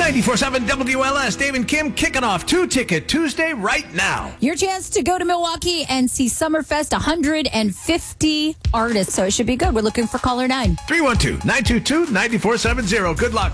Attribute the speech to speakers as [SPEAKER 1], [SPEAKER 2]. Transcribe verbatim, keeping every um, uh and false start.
[SPEAKER 1] ninety-four point seven W L S, Dave and Kim kicking off Two Ticket Tuesday right now.
[SPEAKER 2] Your chance to go to Milwaukee and see Summerfest, one hundred fifty artists. So it should be good. We're looking for caller nine.
[SPEAKER 1] three one two, nine two two, nine four seven zero. Good luck.